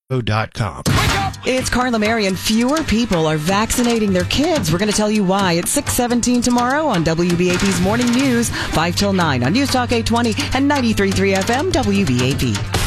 com. It's Carla Marion. Fewer people are vaccinating their kids. We're going to tell you why. It's 6:17 tomorrow on WBAP's Morning News, 5 till 9 on News Talk 820 and 93.3 FM WBAP.